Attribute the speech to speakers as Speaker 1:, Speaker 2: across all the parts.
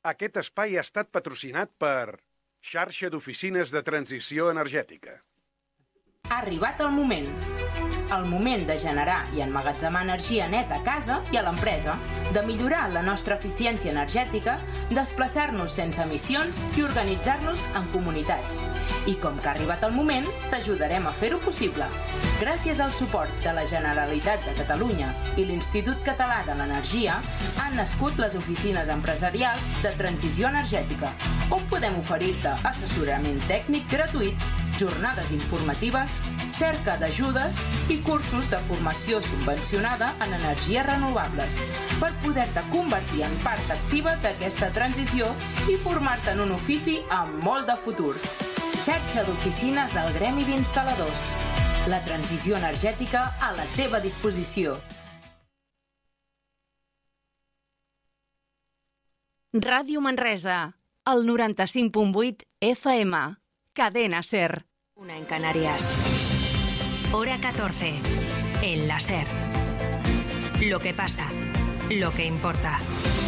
Speaker 1: Aquest espai ha estat patrocinat per Xarxa d'Oficines de Transició Energètica.
Speaker 2: Ha arribat el moment de generar i emmagatzemar energia neta a casa i a l'empresa, de millorar la nostra eficiència energètica, desplaçar-nos sense emissions i organitzar-nos en comunitats. I com que ha arribat el moment, t'ajudarem a fer-ho possible. Gràcies al suport de la Generalitat de Catalunya i l'Institut Català de l'Energia han nascut les oficines empresarials de transició energètica, on podem oferir-te assessorament tècnic gratuït, jornades informatives, cerca d'ajudes i cursos de formació subvencionada en energies renovables per poder-te convertir en part activa d'aquesta transició i formar-te en un ofici amb molt de futur. Xarxa d'oficines del Gremi d'Instal·ladors. La transició energètica a la teva disposició.
Speaker 3: Ràdio Manresa, el 95.8 FM. Cadena SER.
Speaker 4: Una en Canarias. Hora 14. En la SER. Lo que pasa. Lo que importa.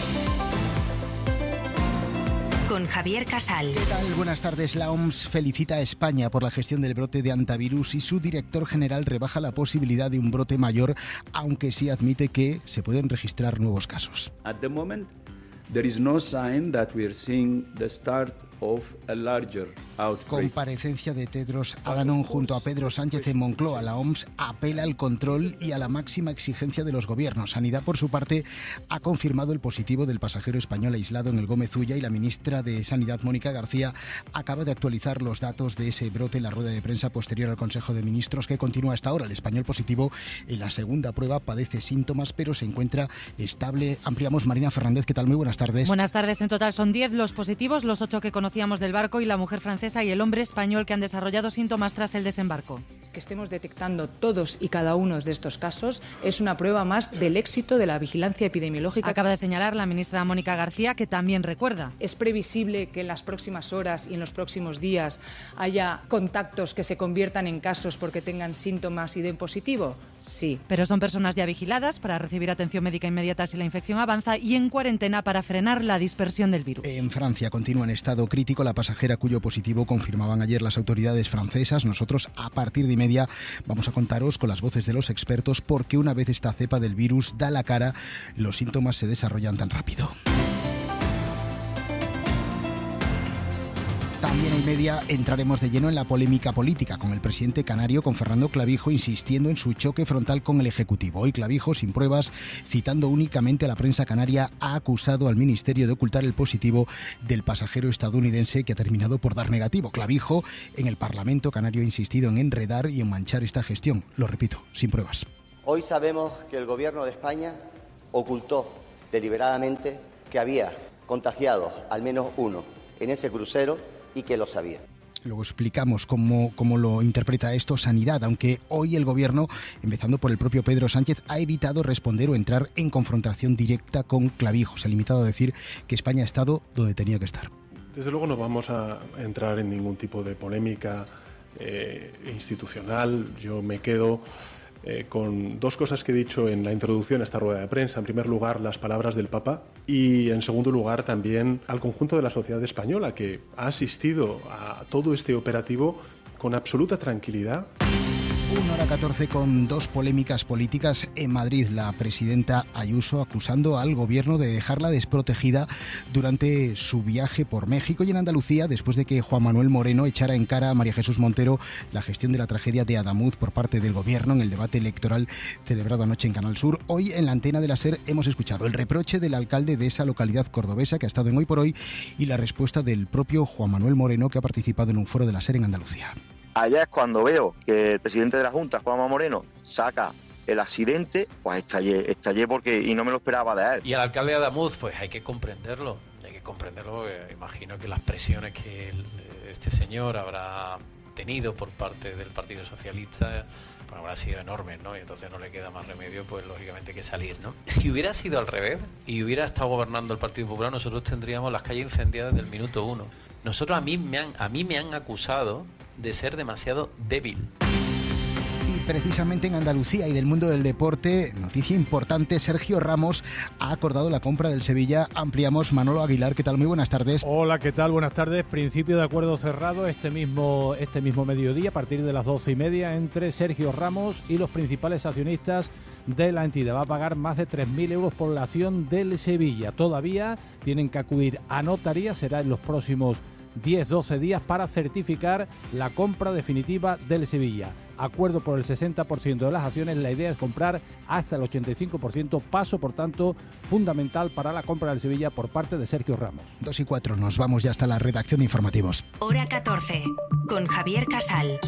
Speaker 4: Con Javier Casal.
Speaker 5: ¿Qué tal? Buenas tardes. La OMS felicita a España por la gestión del brote de hantavirus y su director general rebaja la posibilidad de un brote mayor, aunque sí admite que se pueden registrar nuevos casos.
Speaker 6: At the moment, there is no sign that we are seeing the start of a larger outbreak.
Speaker 5: Comparecencia de Tedros Adhanom junto a Pedro Sánchez en Moncloa. La OMS apela al control y a la máxima exigencia de los gobiernos. Sanidad, por su parte, ha confirmado el positivo del pasajero español aislado en el Gómez Ulla y la ministra de Sanidad, Mónica García, acaba de actualizar los datos de ese brote en la rueda de prensa posterior al Consejo de Ministros que continúa hasta ahora. El español positivo en la segunda prueba padece síntomas pero se encuentra estable. Ampliamos. Marina Fernández, ¿qué tal? Muy buenas tardes.
Speaker 7: Buenas tardes. En total son 10 los positivos, los 8 que conocíamos del barco y la mujer francesa y el hombre español que han desarrollado síntomas tras el desembarco.
Speaker 8: Que estemos detectando todos y cada uno de estos casos es una prueba más del éxito de la vigilancia epidemiológica.
Speaker 7: Acaba de señalar la ministra Mónica García, que también recuerda.
Speaker 8: ¿Es previsible que en las próximas horas y en los próximos días haya contactos que se conviertan en casos porque tengan síntomas y den positivo? Sí.
Speaker 7: Pero son personas ya vigiladas para recibir atención médica inmediata si la infección avanza y en cuarentena para frenar la dispersión del virus.
Speaker 5: En Francia continúa en estado crítico la pasajera cuyo positivo confirmaban ayer las autoridades francesas. Nosotros, a partir de media, vamos a contaros con las voces de los expertos porque una vez esta cepa del virus da la cara, los síntomas se desarrollan tan rápido. También en media entraremos de lleno en la polémica política con el presidente canario, con Fernando Clavijo, insistiendo en su choque frontal con el Ejecutivo. Hoy Clavijo, sin pruebas, citando únicamente a la prensa canaria, ha acusado al Ministerio de ocultar el positivo del pasajero estadounidense que ha terminado por dar negativo. Clavijo, en el Parlamento canario, ha insistido en enredar y en manchar esta gestión. Lo repito, sin pruebas.
Speaker 9: Hoy sabemos que el Gobierno de España ocultó deliberadamente que había contagiado al menos uno en ese crucero y que lo sabía.
Speaker 5: Luego explicamos cómo lo interpreta esto Sanidad, aunque hoy el Gobierno, empezando por el propio Pedro Sánchez, ha evitado responder o entrar en confrontación directa con Clavijo. Se ha limitado a decir que España ha estado donde tenía que estar.
Speaker 10: Desde luego no vamos a entrar en ningún tipo de polémica institucional. Yo me quedo con dos cosas que he dicho en la introducción a esta rueda de prensa. En primer lugar, las palabras del Papa y, en segundo lugar, también al conjunto de la sociedad española que ha asistido a todo este operativo con absoluta tranquilidad.
Speaker 5: 1:14 con dos polémicas políticas en Madrid. La presidenta Ayuso acusando al gobierno de dejarla desprotegida durante su viaje por México, y en Andalucía, después de que Juan Manuel Moreno echara en cara a María Jesús Montero la gestión de la tragedia de Adamuz por parte del gobierno en el debate electoral celebrado anoche en Canal Sur. Hoy en la antena de la SER hemos escuchado el reproche del alcalde de esa localidad cordobesa que ha estado en Hoy por Hoy y la respuesta del propio Juan Manuel Moreno, que ha participado en un foro de la SER en Andalucía.
Speaker 11: Allá es cuando veo que el presidente de la Junta, Juanma Moreno, saca el accidente, pues estallé porque y no me lo esperaba de él.
Speaker 12: Y al alcalde de Adamuz, pues hay que comprenderlo, imagino que las presiones que este señor habrá tenido por parte del Partido Socialista pues habrá sido enormes, ¿no? Y entonces no le queda más remedio, pues lógicamente, que salir, ¿no? Si hubiera sido al revés y hubiera estado gobernando el Partido Popular, nosotros tendríamos las calles incendiadas desde el minuto 1. A mí me han acusado de ser demasiado débil.
Speaker 5: Y Precisamente en Andalucía y del mundo del deporte, noticia importante, Sergio Ramos ha acordado la compra del Sevilla. Ampliamos. Manolo Aguilar, ¿qué tal? Muy buenas tardes.
Speaker 13: Hola, ¿qué tal? Buenas tardes. Principio de acuerdo cerrado este mismo mediodía, a partir de las 12:30, entre Sergio Ramos y los principales accionistas de la entidad. Va a pagar más de 3.000 euros por la acción del Sevilla. Todavía tienen que acudir a notaría, será en los próximos 10-12 días para certificar la compra definitiva del Sevilla. Acuerdo por el 60% de las acciones, la idea es comprar hasta el 85%, paso por tanto fundamental para la compra del Sevilla por parte de Sergio Ramos.
Speaker 5: 2:04, nos vamos ya hasta la redacción de informativos.
Speaker 4: Hora 14, con Javier Casal.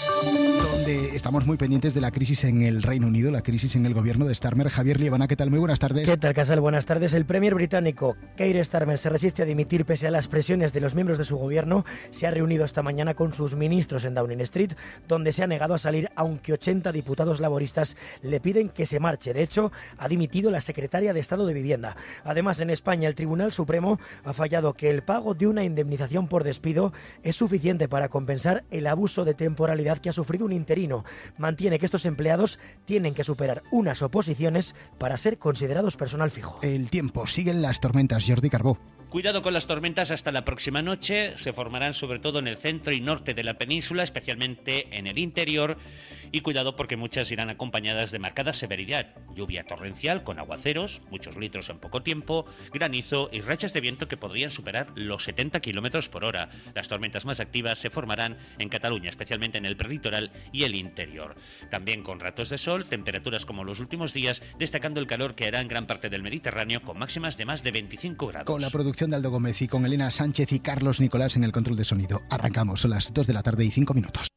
Speaker 5: Donde estamos muy pendientes de la crisis en el Reino Unido, la crisis en el gobierno de Starmer. Javier Liebana, ¿qué tal? Muy buenas tardes.
Speaker 14: ¿Qué tal, Casal? Buenas tardes. El premier británico Keir Starmer se resiste a dimitir pese a las presiones de los miembros de su gobierno. Se ha reunido esta mañana con sus ministros en Downing Street, donde se ha negado a salir, aunque 80 diputados laboristas le piden que se marche. De hecho, ha dimitido la secretaria de Estado de Vivienda. Además, en España, el Tribunal Supremo ha fallado que el pago de una indemnización por despido es suficiente para compensar el abuso de temporalidad que ha sufrido un interino. Mantiene que estos empleados tienen que superar unas oposiciones para ser considerados personal fijo.
Speaker 5: El tiempo, siguen las tormentas. Jordi Carbó.
Speaker 15: Cuidado con las tormentas hasta la próxima noche. Se formarán sobre todo en el centro y norte de la península, especialmente en el interior. Y cuidado porque muchas irán acompañadas de marcada severidad. Lluvia torrencial con aguaceros, muchos litros en poco tiempo, granizo y rachas de viento que podrían superar los 70 km por hora. Las tormentas más activas se formarán en Cataluña, especialmente en el prelitoral y el interior. También con ratos de sol, temperaturas como los últimos días, destacando el calor que hará en gran parte del Mediterráneo con máximas de más de 25 grados.
Speaker 5: Con la producción de Aldo Gómez y con Elena Sánchez y Carlos Nicolás en el control de sonido. Arrancamos, son las 2 de la tarde y 5 minutos.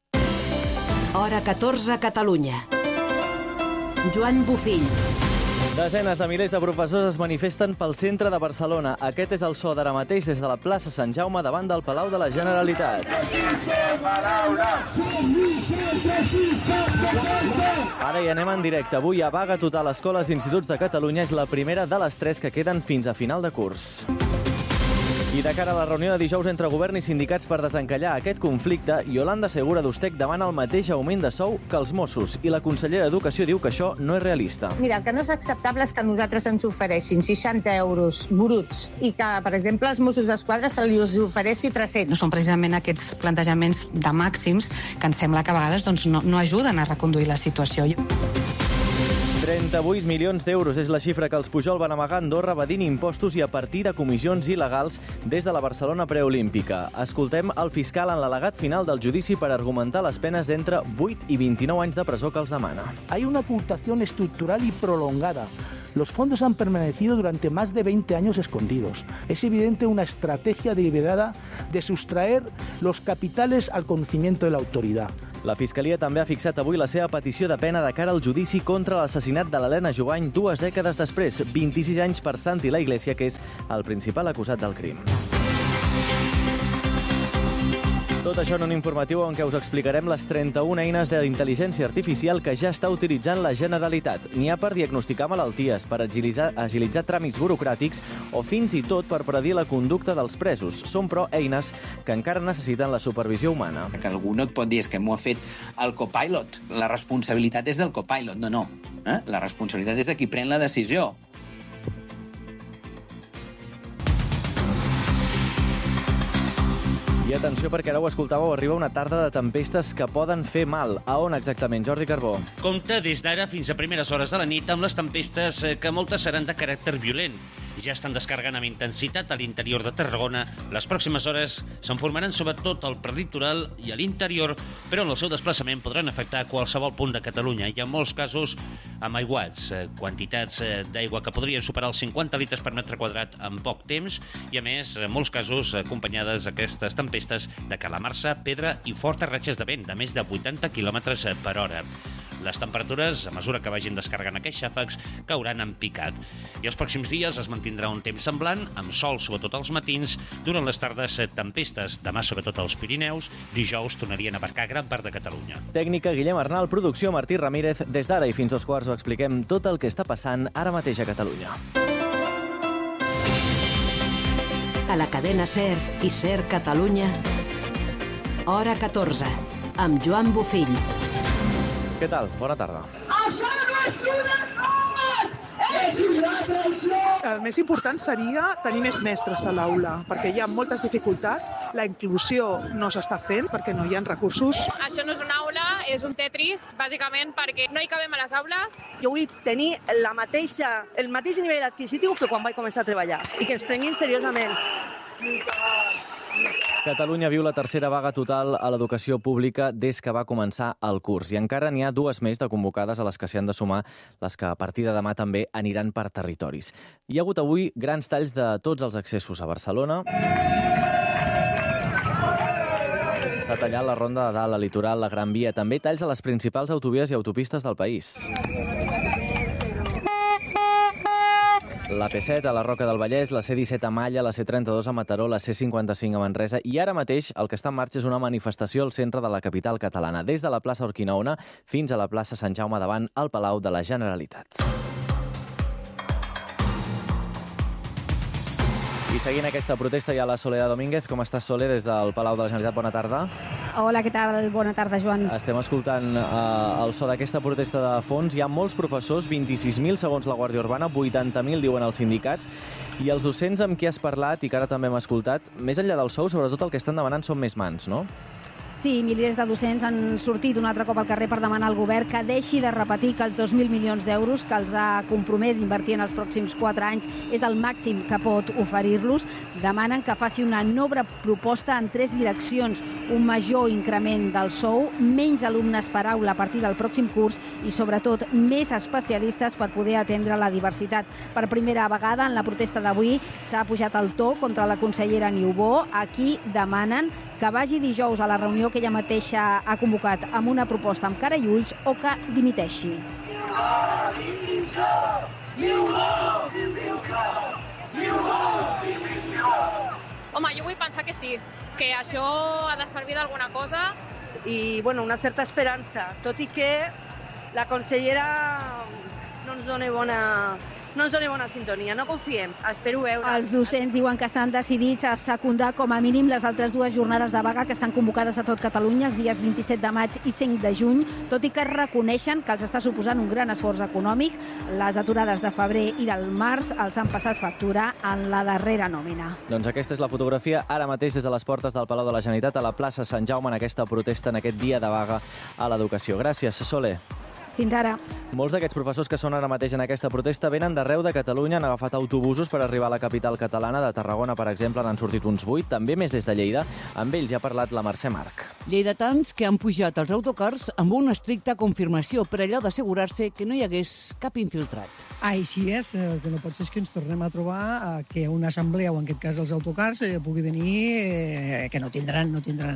Speaker 16: Hora 14 a Catalunya. Joan Bufill.
Speaker 17: Desenes de milers de professors es manifesten pel centre de Barcelona. Aquest és el so d'ara mateix des de la plaça Sant Jaume davant del Palau de la Generalitat. Ara hi anem en directe. Avui a vaga total a escoles i instituts de Catalunya. És la primera de les 3 que queden fins a final de curs. I de cara a la reunió de dijous entre govern i sindicats per desencallar aquest conflicte, Yolanda Segura d'Ustec demana el mateix augment de sou que els Mossos i la consellera d'Educació diu que això no és realista.
Speaker 18: Mira, el que no és acceptable és que a nosaltres ens ofereixin 60 euros bruts i que, per exemple, als Mossos d'Esquadra se li ofereixi 300.
Speaker 19: No són precisament aquests plantejaments de màxims que ens sembla que a vegades no ajuden a reconduir la situació.
Speaker 17: 38 milions d'euros és la xifra que els Pujol van amagar a Andorra evadint impostos i a partir de comissions il·legals des de la Barcelona preolímpica. Escoltem el fiscal en l'al·legat final del judici per argumentar les penes d'entre 8 i 29 anys de presó que els demana.
Speaker 20: Hay una ocultación estructural y prolongada. Los fondos han permanecido durante más de 20 años escondidos. Es evidente una estrategia deliberada de sustraer los capitales al conocimiento de la autoridad.
Speaker 17: La Fiscalia també ha fixat avui la seva petició de pena de cara al judici contra l'assassinat de l'Helena Jubany 2 dècades després, 26 anys per Santi La Iglesia, que és el principal acusat del crim. Tot això en un informatiu en què us explicarem les 31 eines d'intel·ligència artificial que ja està utilitzant la Generalitat. N'hi ha per diagnosticar malalties, per agilitzar tràmits burocràtics o fins i tot per predir la conducta dels presos. Són, però, eines que encara necessiten la supervisió humana.
Speaker 21: Que algú no et pot dir que m'ho ha fet el copilot. La responsabilitat és del copilot. No. La responsabilitat és de qui pren la decisió.
Speaker 17: I atenció, perquè ara ho escoltàveu, arriba una tarda de tempestes que poden fer mal. A on exactament, Jordi Carbó?
Speaker 15: Compte des d'ara fins a primeres hores de la nit amb les tempestes que moltes seran de caràcter violent. Ja estan descarregant amb intensitat a l'interior de Tarragona. Les pròximes hores se'n formaran sobretot al prelitoral i a l'interior, però en el seu desplaçament podran afectar qualsevol punt de Catalunya i en molts casos amb aiguats, quantitats d'aigua que podrien superar els 50 litres per metre quadrat en poc temps i, a més, en molts casos acompanyades aquestes tempestes de calamarsa, pedra i fortes ratxes de vent de més de 80 km per hora. Les temperatures, a mesura que vagin descarregant aquests xàfecs, cauran en picat. I els pròxims dies es mantindrà un temps semblant, amb sol sobretot als matins, durant les tardes tempestes, demà sobretot als Pirineus, dijous tornarien a abarcar gran part de Catalunya.
Speaker 17: Tècnica Guillem Arnal, producció Martí Ramírez. Des d'ara i fins 2:15 ho expliquem tot el que està passant ara mateix a Catalunya.
Speaker 16: A la cadena SER i SER Catalunya, Hora 14, amb Joan Bufill.
Speaker 17: Què tal? Bona tarda.
Speaker 1: Això no és una cosa! És una traïció!
Speaker 22: El més important seria tenir més mestres a l'aula, perquè hi ha moltes dificultats, la inclusió no s'està fent perquè no hi ha recursos.
Speaker 23: Això no és una aula, és un Tetris, bàsicament perquè no hi cabem a les aules.
Speaker 24: Jo vull tenir el mateix nivell adquisitiu que quan vaig començar a treballar i que ens prenguin seriosament.
Speaker 17: Catalunya viu la tercera vaga total a l'educació pública des que va començar el curs. I encara n'hi ha 2 més de convocades a les que s'hi han de sumar les que a partir de demà també aniran per territoris. Hi ha hagut avui grans talls de tots els accessos a Barcelona. S'ha tallat la Ronda de Dalt, la Litoral, la Gran Via, també talls a les principals autovies i autopistes del país. La P7 a la Roca del Vallès, la C17 a Malla, la C32 a Mataró, la C55 a Manresa i ara mateix el que està en marxa és una manifestació al centre de la capital catalana, des de la plaça Urquinaona fins a la plaça Sant Jaume davant el Palau de la Generalitat. I seguint aquesta protesta hi ha la Soledad Domínguez. Com estàs, Sole, des del Palau de la Generalitat? Bona tarda.
Speaker 25: Hola, què tal? Bona tarda, Joan.
Speaker 17: Estem escoltant el so d'aquesta protesta de fons. Hi ha molts professors, 26.000 segons la Guàrdia Urbana, 80.000 diuen els sindicats. I els docents amb qui has parlat i que ara també hem escoltat, més enllà del sou, sobretot el que estan demanant són més mans, no?
Speaker 25: Sí, milers de docents han sortit un altre cop al carrer per demanar al govern que deixi de repetir que els 2.000 milions d'euros que els ha compromès invertir en els pròxims 4 anys és el màxim que pot oferir-los. Demanen que faci una nova proposta en 3 direccions, un major increment del sou, menys alumnes per aula a partir del pròxim curs i, sobretot, més especialistes per poder atendre la diversitat. Per primera vegada en la protesta d'avui s'ha pujat el to contra la consellera Niubó. Aquí demanen que vagi dijous a la reunió que ella mateixa ha convocat amb una proposta amb cara i ulls o que dimiteixi.
Speaker 23: Home, jo vull pensar que sí, que això ha de servir d'alguna cosa.
Speaker 24: I, bueno, una certa esperança, tot i que la consellera no ens dona bona sintonia, no confiem, espero veure.
Speaker 25: Els docents diuen que estan decidits a secundar com a mínim les altres 2 jornades de vaga que estan convocades a tot Catalunya els dies 27 de maig i 5 de juny, tot i que reconeixen que els està suposant un gran esforç econòmic. Les aturades de febrer i del març els han passat factura en la darrera nòmina.
Speaker 17: Doncs aquesta és la fotografia ara mateix des de les portes del Palau de la Generalitat a la plaça Sant Jaume en aquesta protesta, en aquest dia de vaga a l'educació. Gràcies, Sole.
Speaker 25: Fins ara.
Speaker 17: Molts d'aquests professors que són ara mateix en aquesta protesta venen d'arreu de Catalunya, han agafat autobusos per arribar a la capital catalana. De Tarragona, per exemple, n'han sortit uns 8, també més des de Lleida. Amb ells ja ha parlat la Mercè Marc.
Speaker 26: Lleidatans que han pujat als autocars amb una estricta confirmació per allò d'assegurar-se que no hi hagués cap infiltrat.
Speaker 27: Així és, que no pot ser que ens tornem a trobar que una assemblea, o en aquest cas els autocars, pugui venir, que no tindran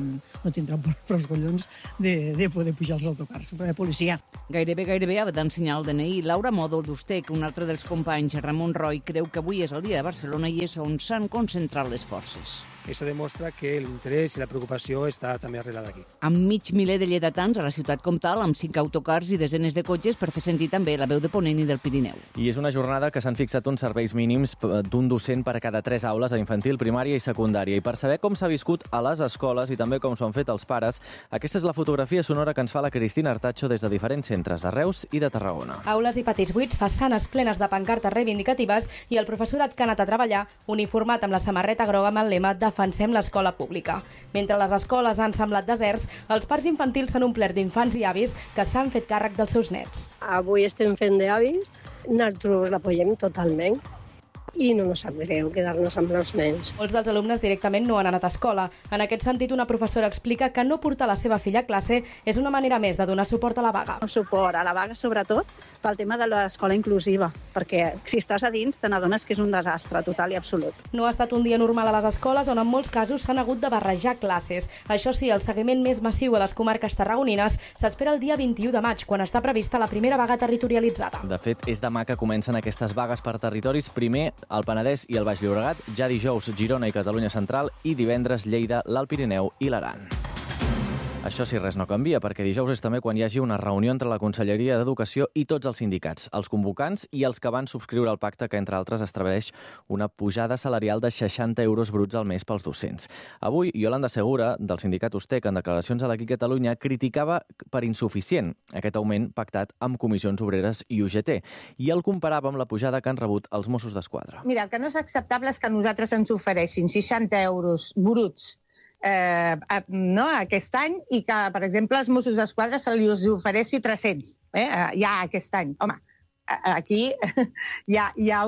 Speaker 27: prou collons de poder pujar als autocars. Policia.
Speaker 26: Gairebé ha d'ensenyar el DNI. Laura Mòdol d'Ustec, un altre dels companys, Ramon Roy, creu que avui és el dia de Barcelona i és on s'han concentrat les forces.
Speaker 28: Això demostra que l'interès i la preocupació està també arrelada aquí.
Speaker 26: Amb mig miler de lleidatans a la ciutat comtal, amb 5 autocars i desenes de cotxes per fer sentir també la veu de Ponent i del Pirineu.
Speaker 17: I és una jornada que s'han fixat uns serveis mínims d'un docent per cada 3 aules a infantil, primària i secundària. I per saber com s'ha viscut a les escoles i també com s'ho han fet els pares, aquesta és la fotografia sonora que ens fa la Cristina Artacho des de diferents centres de Reus i de Tarragona.
Speaker 29: Aules i patis buits, façanes plenes de pancartes reivindicatives i el professorat que ha anat a treballar uniformat amb la samarreta groga amb el lema Defensem l'escola pública. Mentre les escoles han semblat deserts, els parcs infantils s'han omplert d'infants i avis que s'han fet càrrec dels seus nets.
Speaker 30: Avui estem fent d'avis, nosaltres l'apoyem totalment i no ens sap greu quedar-nos amb els nens.
Speaker 29: Molts dels alumnes directament no han anat a escola. En aquest sentit, una professora explica que no portar la seva filla a classe és una manera més de donar suport a la vaga.
Speaker 31: Suport a la vaga, sobretot, pel tema de l'escola inclusiva, perquè si estàs a dins te n'adones que és un desastre total i absolut.
Speaker 29: No ha estat un dia normal a les escoles on en molts casos s'han hagut de barrejar classes. Això sí, el seguiment més massiu a les comarques tarragonines s'espera el dia 21 de maig, quan està prevista la primera vaga territorialitzada.
Speaker 17: De fet, és demà que comencen aquestes vagues per territoris. Primer el Penedès i el Baix Llobregat, ja dijous Girona i Catalunya Central i divendres Lleida, l'Alt Pirineu i l'Aran. Això si res no canvia, perquè dijous és també quan hi hagi una reunió entre la Conselleria d'Educació i tots els sindicats, els convocants i els que van subscriure el pacte que, entre altres, estableix una pujada salarial de 60 euros bruts al mes pels docents. Avui, Yolanda Segura, del sindicat USTEC, en declaracions a l'Aquí Catalunya, criticava per insuficient aquest augment pactat amb Comissions Obreres i UGT i el comparava amb la pujada que han rebut els Mossos d'Esquadra.
Speaker 18: Mira, el que no és acceptable és que a nosaltres ens ofereixin 60 euros bruts aquest any i que, per exemple, als Mossos d'Esquadra se li ofereixi 300 ja aquest any. Home, aquí hi ha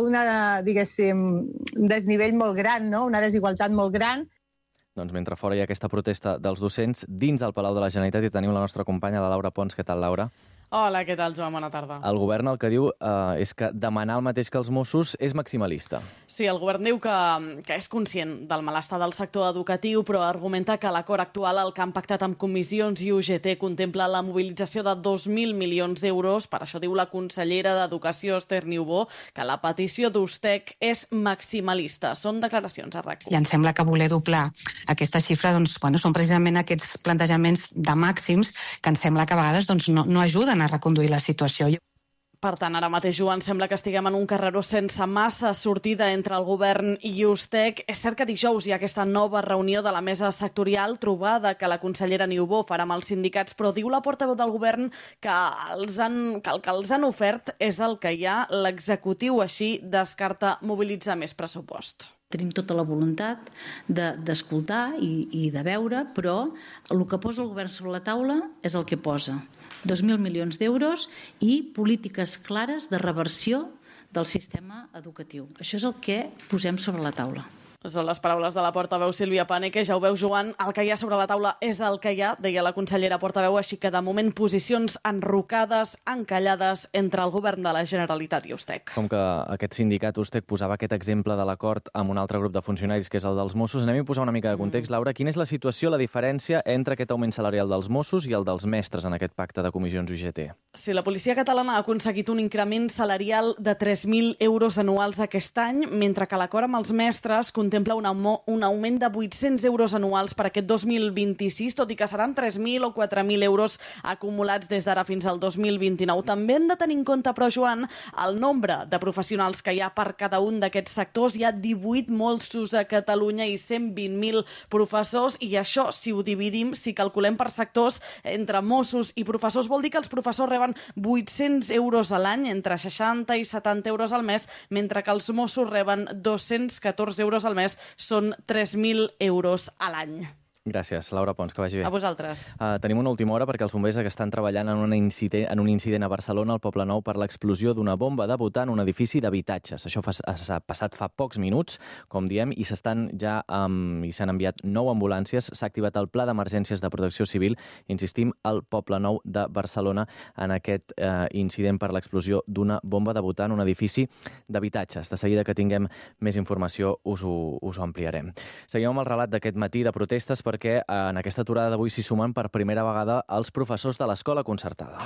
Speaker 18: un desnivell molt gran, una desigualtat molt gran.
Speaker 17: Doncs mentre fora hi ha aquesta protesta dels docents, dins del Palau de la Generalitat hi tenim la nostra companya, la Laura Pons. Què tal, Laura?
Speaker 2: Hola, què tal, Joan? Bona tarda.
Speaker 17: El govern el que diu és que demanar el mateix que els Mossos és maximalista.
Speaker 2: Sí, el govern diu que és conscient del malestar del sector educatiu, però argumenta que l'acord actual, el que han pactat amb comissions i UGT, contempla la mobilització de 2.000 milions d'euros. Per això diu la consellera d'Educació, Esther Niubó, que la petició d'USTEC és maximalista. Són declaracions a RAC1.
Speaker 19: I em sembla que voler doblar aquesta xifra són precisament aquests plantejaments de màxims que em sembla que a vegades no ajuden a reconduir la situació.
Speaker 2: Per tant, ara mateix, Joan, sembla que estiguem en un carreró sense massa sortida entre el govern i USTEC. És cert que dijous hi ha aquesta nova reunió de la mesa sectorial, trobada que la consellera Niubó farà amb els sindicats, però diu la portaveu del govern que el que els han ofert és el que hi ha. L'executiu així descarta mobilitzar més pressupost.
Speaker 3: Tenim tota la voluntat d'escoltar i de veure, però el que posa el govern sobre la taula és el que posa. 2.000 milions d'euros i polítiques clares de reversió del sistema educatiu. Això és el que posem sobre la taula.
Speaker 2: Són les paraules de la portaveu Sílvia Paneque. Ja ho veu, Joan, el que hi ha sobre la taula és el que hi ha, deia la consellera portaveu, així que de moment posicions enrocades, encallades entre el govern de la Generalitat i USTEC.
Speaker 17: Com que aquest sindicat USTEC posava aquest exemple de l'acord amb un altre grup de funcionaris, que és el dels Mossos, anem a posar una mica de context. Laura, quina és la situació, la diferència entre aquest augment salarial dels Mossos i el dels mestres en aquest pacte de comissions UGT?
Speaker 2: Sí, la policia catalana ha aconseguit un increment salarial de 3.000 euros anuals aquest any, mentre que l'acord amb els mestres contempla un augment de 800 euros anuals per aquest 2026, tot i que seran 3.000 o 4.000 euros acumulats des d'ara fins al 2029. També hem de tenir en compte, però, Joan, el nombre de professionals que hi ha per cada un d'aquests sectors. Hi ha 18 Mossos a Catalunya i 120.000 professors, i això, si ho dividim, si calculem per sectors, entre Mossos i professors, vol dir que els professors reben 800 euros a l'any, entre 60 i 70 euros al mes, mentre que els Mossos reben 214 euros al mes, són 3.000 euros a l'any.
Speaker 17: Gràcies, Laura Pons, que vagi bé.
Speaker 2: A vosaltres.
Speaker 17: Tenim una última hora perquè els bombers que estan treballant en un incident a Barcelona, al Poblenou, per l'explosió d'una bomba de butà en un edifici d'habitatges. Això ha passat fa pocs minuts, com diem, i s'han enviat 9 ambulàncies. S'ha activat el Pla d'Emergències de Protecció Civil, insistim, al Poblenou de Barcelona, en aquest incident per l'explosió d'una bomba de butà en un edifici d'habitatges. De seguida que tinguem més informació us ho ampliarem. Seguim amb el relat d'aquest matí de protestes perquè en aquesta aturada d'avui s'hi sumen per primera vegada els professors de l'escola concertada.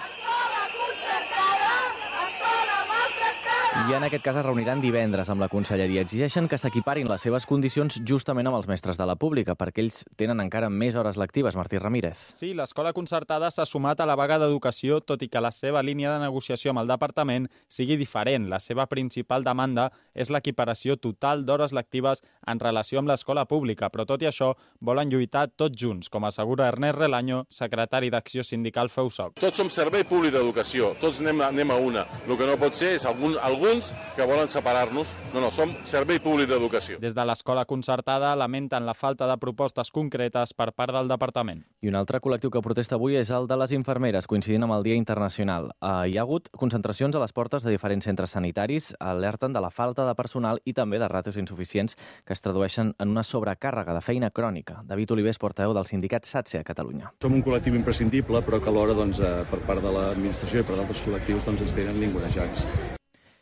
Speaker 17: I en aquest cas es reuniran divendres amb la Conselleria. Exigeixen que s'equiparin les seves condicions justament amb els mestres de la pública, perquè ells tenen encara més hores lectives. Martí Ramírez.
Speaker 4: Sí, l'escola concertada s'ha sumat a la vaga d'educació, tot i que la seva línia de negociació amb el departament sigui diferent. La seva principal demanda és l'equiparació total d'hores lectives en relació amb l'escola pública, però tot i això volen lluitar tots junts, com assegura Ernest Relaño, secretari d'Acció Sindical FEUSOC.
Speaker 6: Tots som servei públic d'educació, tots anem a una. El que no pot ser és alguns que volen separar-nos. No, som servei públic d'educació.
Speaker 4: Des de l'escola concertada lamenten la falta de propostes concretes per part del departament.
Speaker 17: I un altre col·lectiu que protesta avui és el de les infermeres, coincidint amb el Dia Internacional. Hi ha hagut concentracions a les portes de diferents centres sanitaris, alerten de la falta de personal i també de ràtios insuficients que es tradueixen en una sobrecàrrega de feina crònica. David Olivés, portaveu del sindicat SATSE a Catalunya.
Speaker 7: Som un col·lectiu imprescindible, però que alhora per part de l'administració i per d'altres col·lectius ens tenen ningunejats.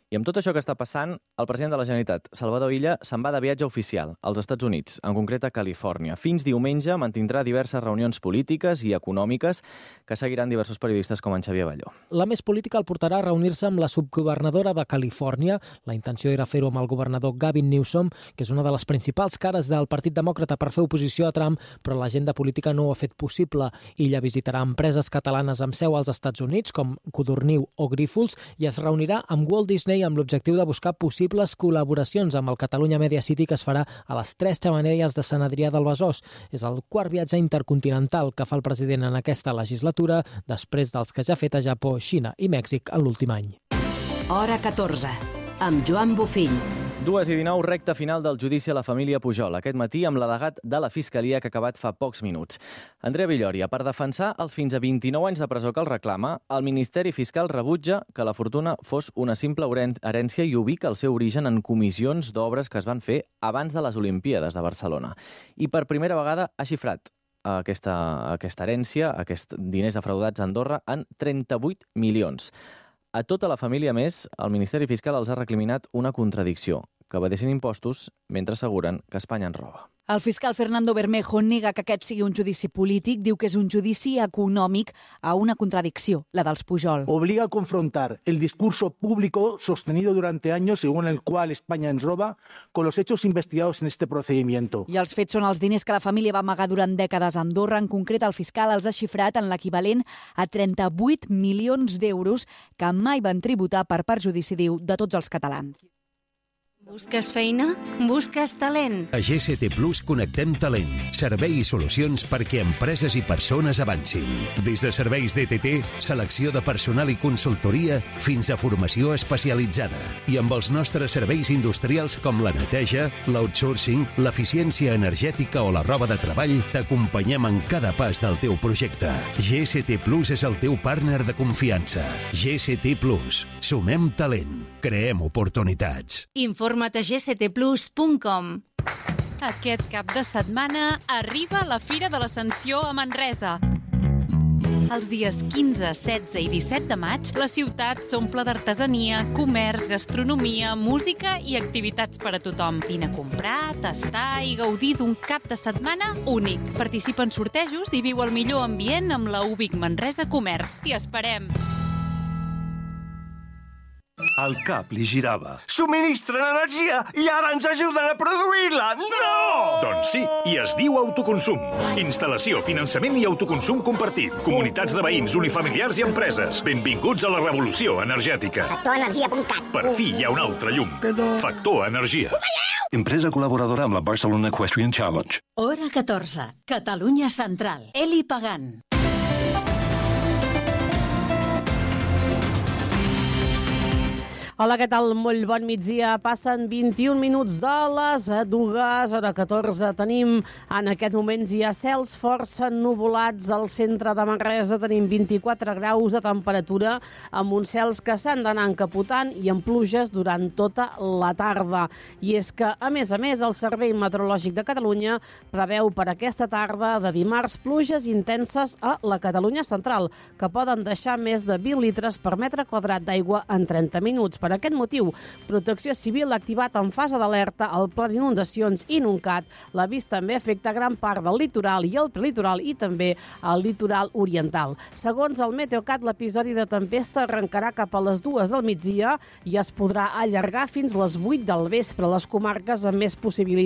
Speaker 17: I amb tot això que està passant, el president de la Generalitat, Salvador Illa, se'n va de viatge oficial als Estats Units, en concret a Califòrnia. Fins diumenge mantindrà diverses reunions polítiques i econòmiques que seguiran diversos periodistes com en Xavier Balló.
Speaker 5: La més política el portarà a reunir-se amb la subgovernadora de Califòrnia. La intenció era fer-ho amb el governador Gavin Newsom, que és una de les principals cares del Partit Demòcrata per fer oposició a Trump, però l'agenda política no ho ha fet possible. Illa visitarà empreses catalanes amb seu als Estats Units, com Codorniu o Grífols, i es reunirà amb Walt Disney amb l'objectiu de buscar possibles col·laboracions amb el Catalunya Media City que es farà a les 3 xemeneies de Sant Adrià del Besòs. És el quart viatge intercontinental que fa el president en aquesta legislatura, després dels que ja ha fet a Japó, Xina i Mèxic en l'últim any.
Speaker 16: Hora 14, amb Joan Bufill.
Speaker 17: 2:19, recta final del judici a la família Pujol. Aquest matí amb l'al·legat de la Fiscalia que ha acabat fa pocs minuts. Andrea Villòria, per defensar els fins a 29 anys de presó que el reclama, el Ministeri Fiscal rebutja que la fortuna fos una simple herència i ubica el seu origen en comissions d'obres que es van fer abans de les Olimpíades de Barcelona. I per primera vegada ha xifrat aquesta herència, aquests diners defraudats a Andorra, en 38 milions. A tota la família més, el Ministeri Fiscal els ha recriminat una contradicció, que evadeixen impostos mentre asseguren que Espanya en roba.
Speaker 7: El fiscal Fernando Bermejo nega que aquest sigui un judici polític, diu que és un judici econòmic a una contradicció, la dels Pujol.
Speaker 8: Obliga a confrontar el discurso público sostenido durante años según el cual España ens roba con los hechos investigados en este procedimiento.
Speaker 7: I els fets són els diners que la família va amagar durant dècades a Andorra. En concret, el fiscal els ha xifrat en l'equivalent a 38 milions d'euros que mai van tributar per perjudici, diu, de tots els catalans.
Speaker 9: Busques feina? Busques talent?
Speaker 10: A GCT Plus connectem talent, servei i solucions perquè empreses i persones avancin. Des de serveis DTT, selecció de personal i consultoria, fins a formació especialitzada. I amb els nostres serveis industrials com la neteja, l'outsourcing, l'eficiència energètica o la roba de treball, t'acompanyem en cada pas del teu projecte. GCT Plus és el teu partner de confiança. GCT Plus. Sumem talent. Creem oportunitats.
Speaker 9: Informa't a gctplus.com.
Speaker 11: Aquest cap de setmana arriba la Fira de l'Ascensió a Manresa. Els dies 15, 16 i 17 de maig, la ciutat s'omple d'artesania, comerç, gastronomia, música i activitats per a tothom. Vine a comprar, tastar i gaudir d'un cap de setmana únic. Participa en sortejos i viu el millor ambient amb la UBIC Manresa Comerç. T'hi esperem!
Speaker 12: El cap li girava. Subministren energia i ara ens ajuden a produir-la! No!
Speaker 13: Doncs sí, i es diu autoconsum. Instal·lació, finançament i autoconsum compartit. Comunitats de veïns, unifamiliars i empreses. Benvinguts a la revolució energètica.
Speaker 14: Factorenergia.cat.
Speaker 13: Per fi hi ha un altre llum. Factor Energia.
Speaker 12: Empresa col·laboradora amb la Barcelona Equestrian Challenge.
Speaker 9: Hora 14. Catalunya Central. Eli Pagant.
Speaker 20: Hola, què tal? Molt bon migdia. Passen 21 minuts de les 2, hora 14. Tenim en aquests moments hi ha cels força nuvolats al centre de Manresa. Tenim 24 graus de temperatura amb uns cels que s'han d'anar encapotant i amb pluges durant tota la tarda. I és que, a més, el Servei Meteorològic de Catalunya preveu per aquesta tarda de dimarts pluges intenses a la Catalunya central, que poden deixar més de 20 litres per metre quadrat d'aigua en 30 minuts. Per aquest motiu, Protecció Civil ha activat en fase d'alerta el pla d'inundacions Inuncat. L'avís també afecta gran part del litoral i el prelitoral i també el litoral oriental. Segons el Meteocat, l'episodi de tempesta arrencarà cap a les 2 del migdia i es podrà allargar fins les 8 del vespre a les comarques amb més possibilitats